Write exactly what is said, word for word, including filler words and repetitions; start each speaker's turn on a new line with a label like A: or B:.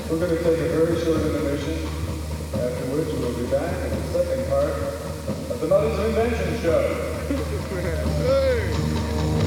A: We're going to take a very short intermission, after which we'll be back in the second part of the Mothers of Invention show.